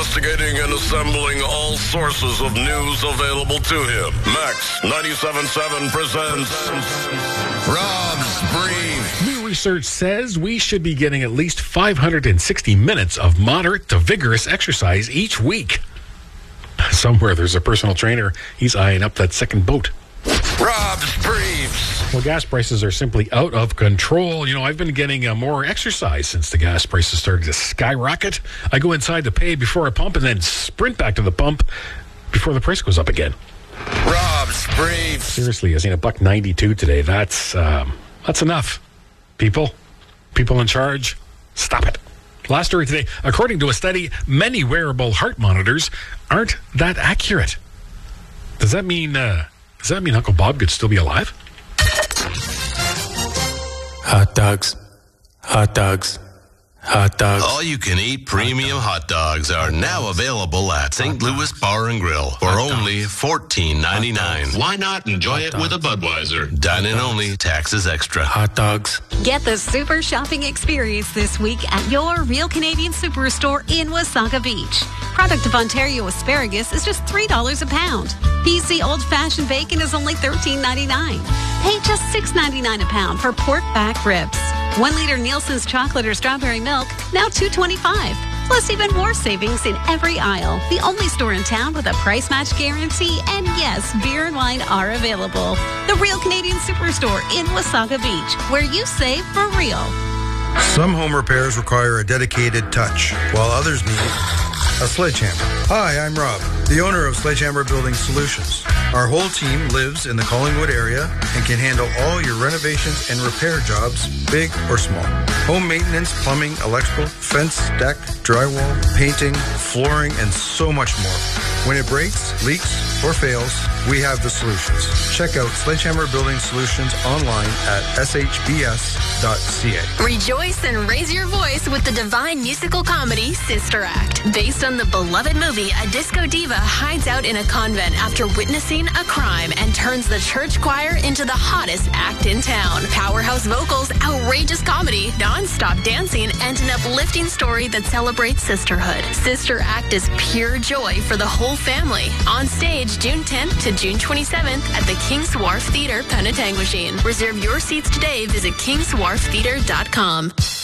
investigating and assembling all sources of news available to him. Max 97.7 presents Rob's Brief. New research says we should be getting at least 560 minutes of moderate to vigorous exercise each week. Somewhere there's a personal trainer. He's eyeing up that second boat. Rob's Briefs. Well, gas prices are simply out of control. I've been getting more exercise since the gas prices started to skyrocket. I go inside to pay before I pump and then sprint back to the pump before the price goes up again. Rob's Briefs. Seriously, I seen $1.92 today. That's enough. People in charge, stop it. Last story today, according to a study, many wearable heart monitors aren't that accurate. Does that mean Uncle Bob could still be alive? Hot dogs. Hot dogs. Hot dogs. All-you-can-eat premium hot dogs are now available at St. Louis Bar and Grill for only $14.99. Why not enjoy it with a Budweiser? Dine-in only, taxes extra. Hot dogs. Get the super shopping experience this week at your Real Canadian Superstore in Wasaga Beach. Product of Ontario asparagus is just $3 a pound. PC old-fashioned bacon is only $13.99. Pay just $6.99 a pound for pork back ribs. 1 liter Nielsen's chocolate or strawberry milk, now $2.25. Plus even more savings in every aisle. The only store in town with a price match guarantee. And yes, beer and wine are available. The Real Canadian Superstore in Wasaga Beach, where you save for real. Some home repairs require a dedicated touch, while others need a sledgehammer. Hi, I'm Rob, the owner of Sledgehammer Building Solutions. Our whole team lives in the Collingwood area and can handle all your renovations and repair jobs, big or small. Home maintenance, plumbing, electrical, fence, deck, drywall, painting, flooring, and so much more. When it breaks, leaks, or fails, we have the solutions. Check out Sledgehammer Building Solutions online at shbs.ca. Rejoice and raise your voice with the divine musical comedy Sister Act. Based on the beloved movie, a disco diva hides out in a convent after witnessing a crime and turns the church choir into the hottest act in town. Powerhouse vocals, outrageous comedy, non-stop dancing, and an uplifting story that celebrates sisterhood. Sister Act is pure joy for the whole family. On stage June 10th to June 27th at the King's Wharf Theatre, Penetanguishene. Reserve your seats today. Visit kingswharftheatre.com.